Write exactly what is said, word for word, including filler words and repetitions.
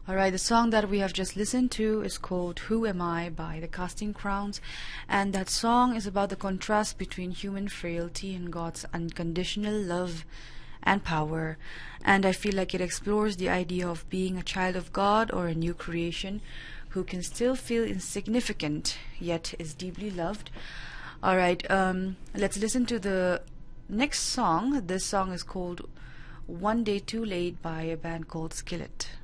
Alright, the song that we have just listened to is called Who Am I by the Casting Crowns, and that song is about the contrast between human frailty and God's unconditional love and power. And I feel like it explores the idea of being a child of God or a new creation who can still feel insignificant yet is deeply loved. Alright, um, let's listen to the next song. This song is called One Day Too Late by a band called Skillet.